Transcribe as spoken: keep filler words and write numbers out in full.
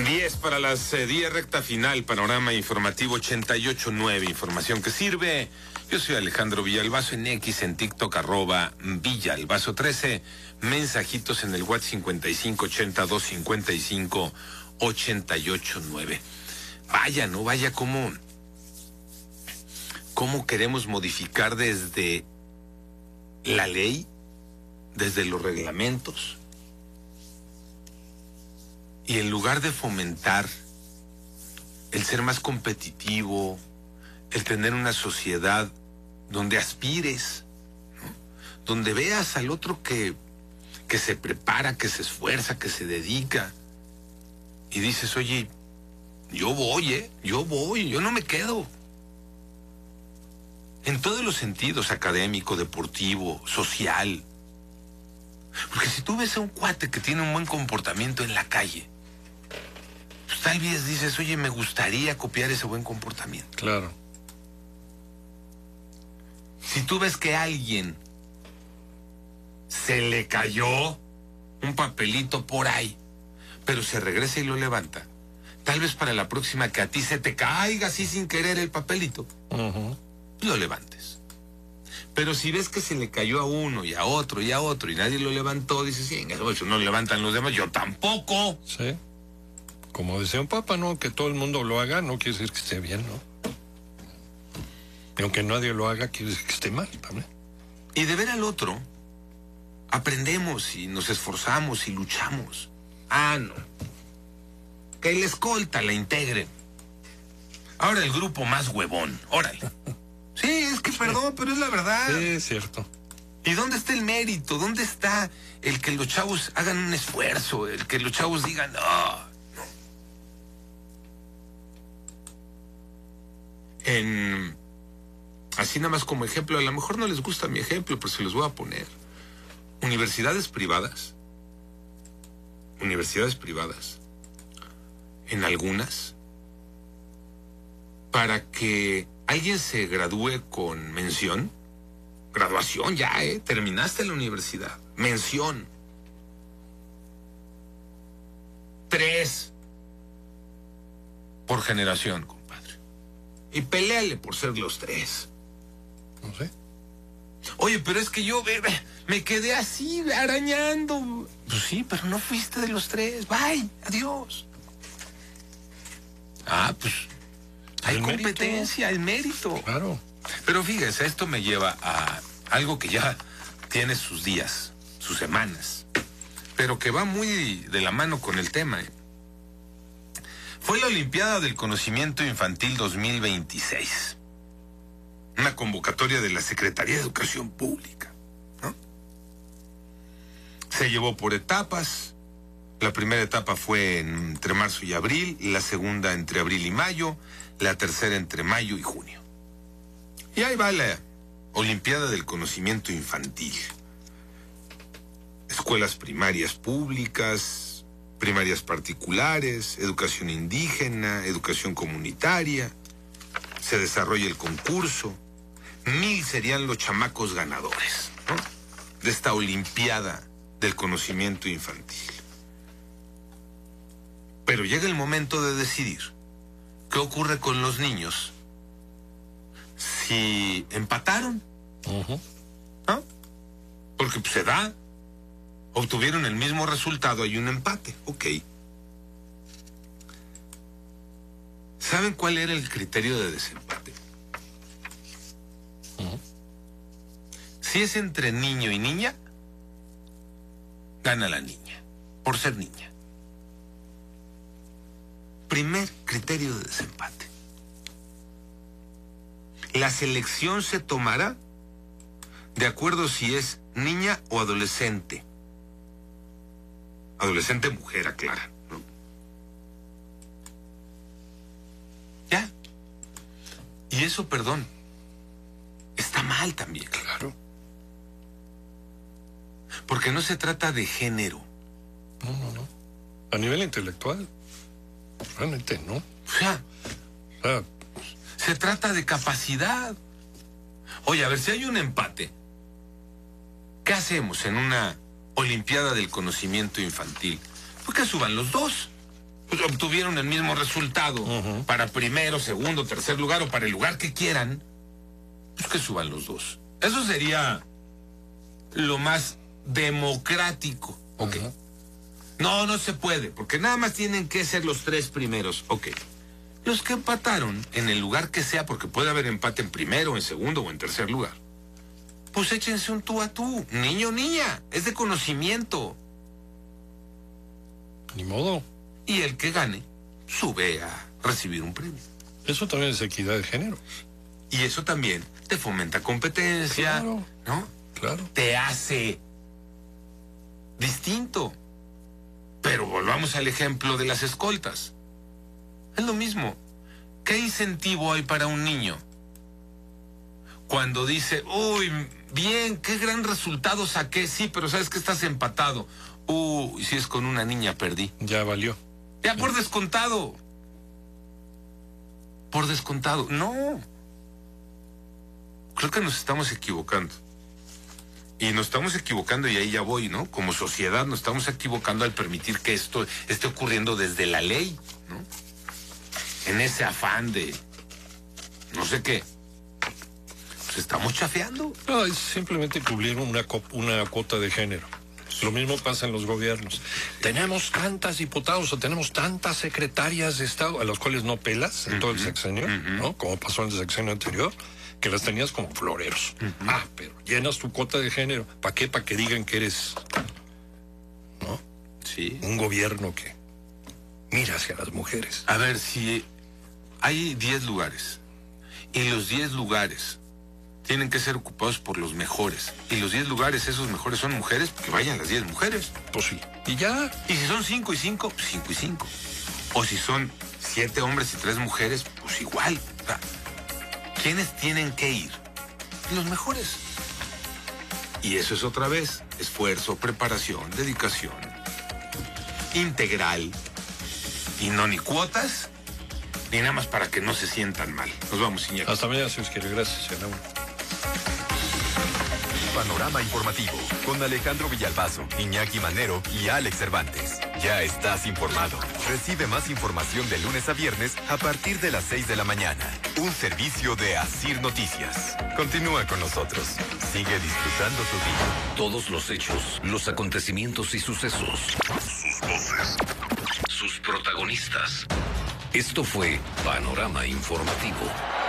diez para las eh, diez, recta final, panorama informativo ochenta y ocho nueve, información que sirve. Yo soy Alejandro Villalbazo, en X, en TikTok, arroba Villalbazo trece, mensajitos en el WhatsApp cincuenta y cinco ochenta y dos cincuenta y cinco ochenta y ocho nueve. Vaya, no vaya cómo, cómo queremos modificar desde la ley, desde los reglamentos. Y en lugar de fomentar el ser más competitivo, el tener una sociedad donde aspires, ¿no? Donde veas al otro que, que se prepara, que se esfuerza, que se dedica, y dices, oye, yo voy, ¿eh? Yo voy, yo no me quedo. En todos los sentidos, académico, deportivo, social. Porque si tú ves a un cuate que tiene un buen comportamiento en la calle, pues tal vez dices, oye, me gustaría copiar ese buen comportamiento. Claro. Si tú ves que a alguien se le cayó un papelito por ahí, pero se regresa y lo levanta, tal vez para la próxima que a ti se te caiga así sin querer el papelito, Uh-huh. lo levantes. Pero si ves que se le cayó a uno y a otro y a otro y nadie lo levantó, dices, sí, en eso no levantan los demás, yo tampoco. Sí. Como decía un papa, ¿no? Que todo el mundo lo haga no quiere decir que esté bien, ¿no? Y aunque nadie lo haga, quiere decir que esté mal también. Y de ver al otro, aprendemos y nos esforzamos y luchamos. Ah, no. Que la escolta la integren. Ahora el grupo más huevón, órale. Sí, es que perdón, pero es la verdad. Sí, es cierto. ¿Y dónde está el mérito? ¿Dónde está el que los chavos hagan un esfuerzo? El que los chavos digan, no, no. En, así nada más como ejemplo, a lo mejor no les gusta mi ejemplo, pero se los voy a poner. Universidades privadas, universidades privadas, en algunas, para que alguien se gradúe con mención, graduación ya, ¿eh? Terminaste la universidad, mención. Tres por generación, compadre. Y peleale por ser los tres. No sé. Oye, pero es que yo me, me quedé así, arañando. Pues sí, pero no fuiste de los tres. Bye, adiós. Ah, pues hay El competencia, el mérito. Claro. Pero fíjense, esto me lleva a algo que ya tiene sus días, sus semanas, pero que va muy de la mano con el tema. ¿eh? Fue la Olimpiada del Conocimiento Infantil dos mil veintiséis. Una convocatoria de la Secretaría de Educación Pública, ¿no? Se llevó por etapas. La primera etapa fue entre marzo y abril, la segunda entre abril y mayo, la tercera entre mayo y junio. Y ahí va la Olimpiada del Conocimiento Infantil. Escuelas primarias públicas, primarias particulares, educación indígena, educación comunitaria. Se desarrolla el concurso. Mil serían los chamacos ganadores, ¿no? De esta Olimpiada del Conocimiento Infantil. Pero llega el momento de decidir qué ocurre con los niños si empataron, Uh-huh. ¿no? Porque pues, se da, obtuvieron el mismo resultado, hay un empate, ok. ¿Saben cuál era el criterio de desempate? Uh-huh. Si es entre niño y niña, gana la niña, por ser niña. Primer criterio de desempate. La selección se tomará de acuerdo si es niña o adolescente. Adolescente mujer, aclara, ¿no? Ya. Y eso, perdón, está mal también. Claro. Porque no se trata de género. No, no, no. A nivel intelectual, realmente no. O sea, O sea, se trata de capacidad. Oye, a ver, si hay un empate, ¿qué hacemos en una Olimpiada del Conocimiento Infantil? Pues que suban los dos. pues, obtuvieron el mismo resultado, uh-huh, para primero, segundo, tercer lugar o para el lugar que quieran, pues que suban los dos. Eso sería lo más democrático. Ok. Uh-huh. No, no se puede, porque nada más tienen que ser los tres primeros. Ok. Los que empataron, en el lugar que sea, porque puede haber empate en primero, en segundo o en tercer lugar, pues échense un tú a tú. Niño o niña, es de conocimiento. Ni modo. Y el que gane, sube a recibir un premio. Eso también es equidad de género. Y eso también te fomenta competencia, claro, ¿no? Claro. Te hace distinto. Pero volvamos al ejemplo de las escoltas. Es lo mismo. ¿Qué incentivo hay para un niño cuando dice, uy, bien, qué gran resultado saqué? Sí, pero sabes que estás empatado. Uy, si es con una niña perdí. Ya valió. Ya por descontado. Por descontado. No. Creo que nos estamos equivocando. Y nos estamos equivocando, y ahí ya voy, ¿no? Como sociedad nos estamos equivocando al permitir que esto esté ocurriendo desde la ley, ¿no? En ese afán de no sé qué. Pues estamos chafeando. No, es simplemente cubrir una, una cuota de género. Lo mismo pasa en los gobiernos. Tenemos tantas diputados o tenemos tantas secretarias de Estado a las cuales no pelas en uh-huh, todo el sexenio, uh-huh, ¿no? Como pasó en el sexenio anterior, que las tenías como floreros. Uh-huh. Ah, pero llenas tu cuota de género. ¿Para qué? Para que digan que eres, ¿no? Sí. Un gobierno que mira hacia las mujeres. A ver, si hay diez lugares y los diez lugares tienen que ser ocupados por los mejores, y los diez lugares, esos mejores son mujeres, que vayan las diez mujeres. Pues sí. Y ya. Y si son cinco y cinco, cinco y cinco. O si son siete hombres y tres mujeres, pues igual. O sea, ¿quiénes tienen que ir? Los mejores. Y eso es otra vez esfuerzo, preparación, dedicación integral, y no ni cuotas ni nada más para que no se sientan mal. Nos vamos, Iñaki. Hasta mañana, si os quiere. Gracias, Senado. Panorama informativo con Alejandro Villalbazo, Iñaki Manero y Alex Cervantes. Ya estás informado. Recibe más información de lunes a viernes a partir de las seis de la mañana. Un servicio de Asir Noticias. Continúa con nosotros. Sigue disfrutando tu día. Todos los hechos, los acontecimientos y sucesos. Sus voces. Sus protagonistas. Esto fue Panorama Informativo.